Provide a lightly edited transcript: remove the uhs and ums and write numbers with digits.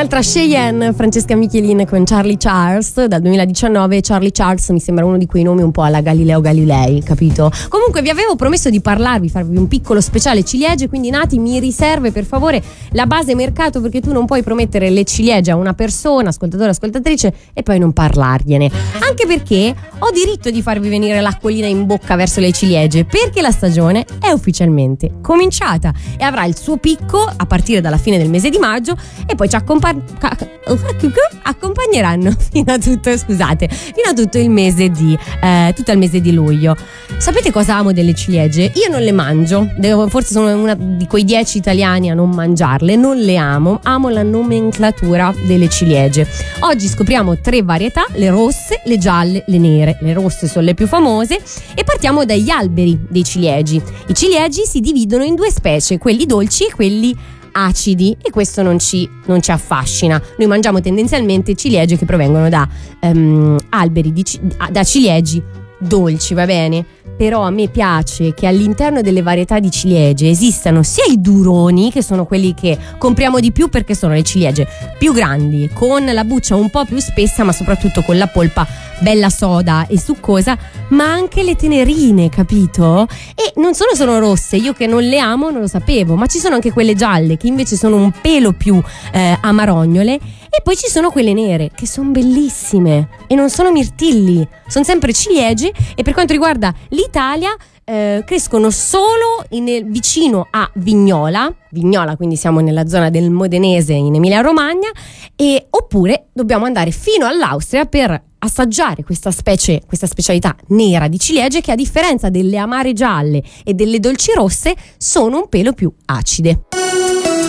Un'altra Cheyenne, Francesca Michelin con Charlie Charles dal 2019. Charlie Charles mi sembra uno di quei nomi un po' alla Galileo Galilei, capito? Comunque vi avevo promesso di farvi un piccolo speciale ciliegie, quindi Nati mi riserve per favore la base mercato, perché tu non puoi promettere le ciliegie a una persona, ascoltatore, ascoltatrice, e poi non parlargliene. Anche perché ho diritto di farvi venire l'acquolina in bocca verso le ciliegie, perché la stagione è ufficialmente cominciata e avrà il suo picco a partire dalla fine del mese di maggio, e poi ci accompagneranno fino a tutto il mese di tutto il mese di luglio. Sapete cosa amo delle ciliegie? Io non le mangio, forse sono una di quei 10 italiani a non mangiarle, non le amo la nomenclatura delle ciliegie. Oggi scopriamo 3 varietà: le rosse, le gialle, le nere. Le rosse sono le più famose e partiamo dagli alberi dei ciliegi. I ciliegi si dividono in 2 specie, quelli dolci e quelli acidi, e questo non ci affascina. Noi mangiamo tendenzialmente ciliegie che provengono da alberi da ciliegi dolci, va bene? Però a me piace che all'interno delle varietà di ciliegie esistano sia i duroni, che sono quelli che compriamo di più perché sono le ciliegie più grandi, con la buccia un po' più spessa, ma soprattutto con la polpa bella soda e succosa, ma anche le tenerine, capito? E non sono rosse, io che non le amo non lo sapevo, ma ci sono anche quelle gialle che invece sono un pelo più amarognole, e poi ci sono quelle nere che sono bellissime e non sono mirtilli, sono sempre ciliegie. E per quanto riguarda l'Italia, crescono solo vicino a Vignola, quindi siamo nella zona del Modenese in Emilia Romagna, oppure dobbiamo andare fino all'Austria per assaggiare questa specialità nera di ciliegie che, a differenza delle amare gialle e delle dolci rosse, sono un pelo più acide.